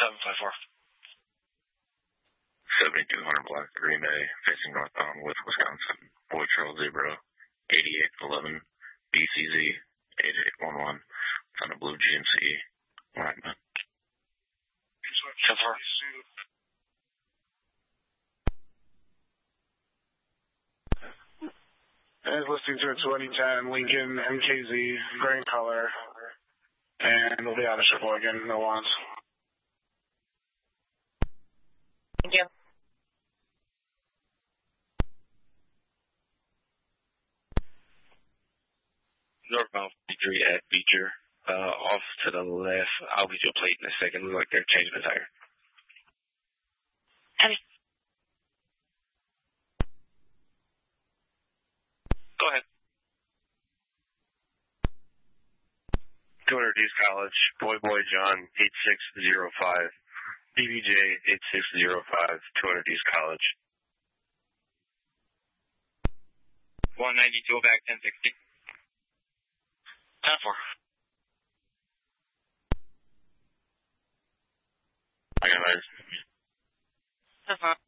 754. 7200 block, Green Bay, facing northbound with Wisconsin. Boy Trail Zebra, 8811, BCZ, 8811. It's on a blue GMC. Right, man. 10-4. And listing to a 2010 Lincoln MKZ, gray color, and we'll be out of Sheboygan, no ones. Thank you. Northbound 53 at Beecher. Off to the left. I'll get you a plate in a second. Look like they're changing the tire. Heavy. Go ahead. 200 East College, Boy John, 8605. BBJ, 8605, 200 East College. 192 back, 1060. 10-4. I got eyes. 10-4.